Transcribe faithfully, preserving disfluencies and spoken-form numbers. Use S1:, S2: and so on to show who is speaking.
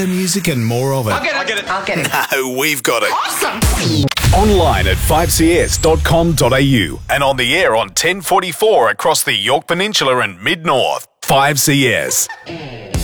S1: better music and more of it.
S2: I'll get it. I'll get it.
S3: I'll get it.
S1: No, we've got it.
S2: Awesome.
S1: Online at five c s dot com dot a u and on the air on ten forty-four across the Yorke Peninsula and Mid-North. five C S.